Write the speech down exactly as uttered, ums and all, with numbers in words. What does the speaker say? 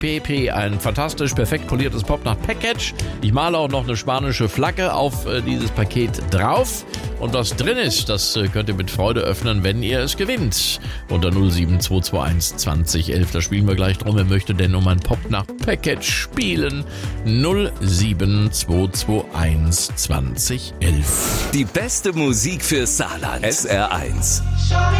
P P, ein fantastisch perfekt poliertes Popnacht-Package. Ich male auch noch eine spanische Flagge auf äh, dieses Paket drauf. Und was drin ist, das äh, könnt ihr mit Freude öffnen, wenn ihr es gewinnt. Unter null sieben zwei zwei eins zwanzig elf, da spielen wir gleich drum. Wer möchte denn um ein Popnacht-Package spielen? null sieben zwei zwei eins zwanzig elf. Die beste Musik für Saarland. S R eins.